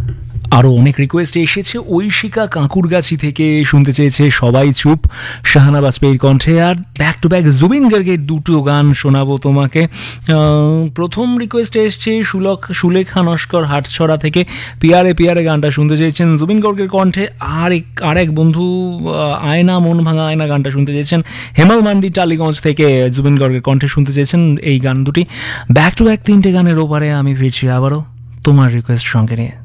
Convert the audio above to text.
আরও অনেক রিকোয়েস্ট এসেছে। ঐশিকা কাঁকুরগাছি থেকে শুনতে চেয়েছে সবাই চুপ, শাহানা বাজপেয়ীর কণ্ঠে। আর ব্যাক টু ব্যাক জুবিন গার্গের দুটো গান শোনাবো তোমাকে। প্রথম রিকোয়েস্ট এসছে সুলেখা নস্কর হাটছড়া থেকে, পিয়ারে পিয়ারে গানটা শুনতে চেয়েছেন জুবিন গার্গের কণ্ঠে। আর এক বন্ধু আয়না মন ভাঙা আয়না গানটা শুনতে চেয়েছেন। হেমাল মান্ডি টালিগঞ্জ থেকে জুবিন গার্গের কণ্ঠে শুনতে চেয়েছেন এই গান দুটি। ব্যাক টু ব্যাক তিনটে গানের ওপারে আমি ফিরছি আবারও তোমার রিকোয়েস্ট সঙ্গে নিয়ে।